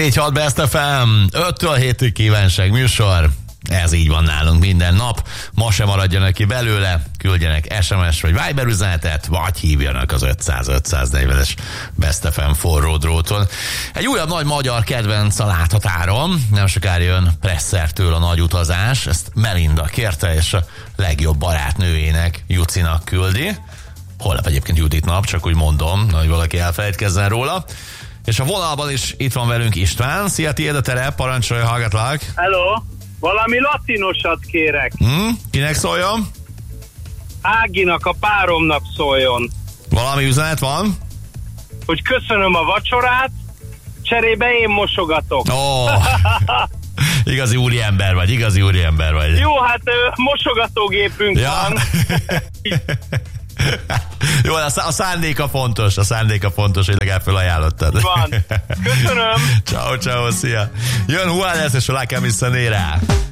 Így hat Best FM, 5-től 7-ig kívánság műsor. Ez így van nálunk minden nap. Ma sem maradjanak ki belőle, küldjenek SMS vagy Viber üzenetet, vagy hívjanak az 500-540-es Best FM forró dróton. Egy újabb nagy magyar kedvenc a láthatáron. Nem sokára jön Presszertől a nagy utazás. Ezt Melinda kérte, és a legjobb barátnőjének, Jucinak küldi. Holnap egyébként Judit nap, csak úgy mondom, hogy valaki elfelejtkezzen róla. És a vonalban is itt van velünk István. Szia, tiéd a terep, parancsolj, hallgatlak. Hello, valami latinosat kérek. Kinek szóljon? Áginak, a páromnak szóljon. Valami üzenet van? Hogy köszönöm a vacsorát, cserébe én mosogatok. Igazi úriember vagy, Jó, hát mosogatógépünk van. Jó, a szándéka fontos, hogy legalább felajánlottad. Van. Köszönöm. Ciao, szia. Jön Juárez és a La Camisanera.